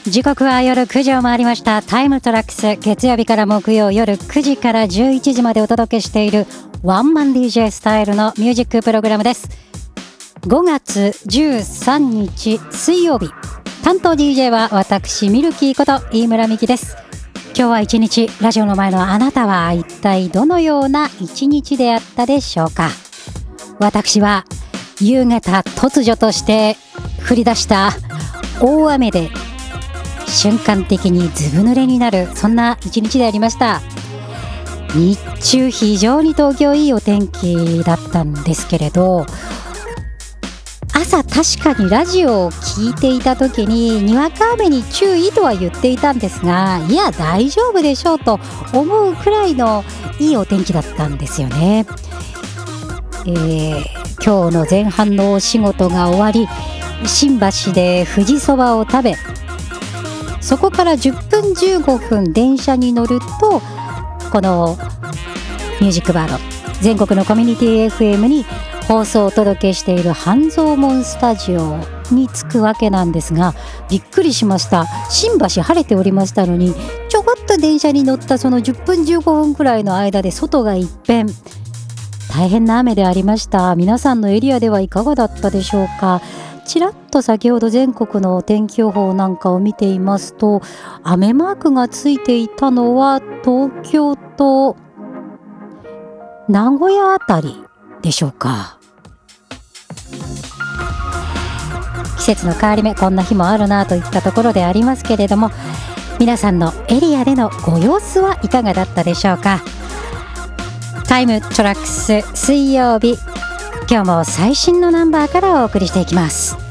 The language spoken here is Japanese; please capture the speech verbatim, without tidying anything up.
時刻は夜くじを回りました。タイムトラックス、月曜日から木曜夜くじからじゅういちじまでお届けしているワンマン ディージェー スタイルのミュージックプログラムです。ごがつじゅうさんにち水曜日、担当 ディージェー は私ミルキーこと飯村美希です。今日は一日、ラジオの前のあなたは一体どのような一日であったでしょうか。私は夕方突如として降り出した大雨で瞬間的にずぶ濡れになる、そんな一日でありました。日中非常に東京いいお天気だったんですけれど、朝確かにラジオを聞いていた時ににわか雨に注意とは言っていたんですが、いや大丈夫でしょうと思うくらいのいいお天気だったんですよね。えー、今日の前半のお仕事が終わり、新橋で富士そばを食べ、そこからじゅっぷんじゅうごふん電車に乗ると、このミュージックバード、全国のコミュニティ エフエム に放送をお届けしている半蔵門スタジオに着くわけなんですが、びっくりしました。新橋晴れておりましたのに、ちょこっと電車に乗ったそのじゅっぷんじゅうごふんくらいの間で外が一変、大変な雨でありました。皆さんのエリアではいかがだったでしょうか。ちらっと先ほど全国の天気予報なんかを見ていますと、雨マークがついていたのは東京と名古屋あたりでしょうか。季節の変わり目、こんな日もあるなといったところでありますけれども、皆さんのエリアでのご様子はいかがだったでしょうか。タイムトラックス水曜日、今日も最新のナンバーからお送りしていきます。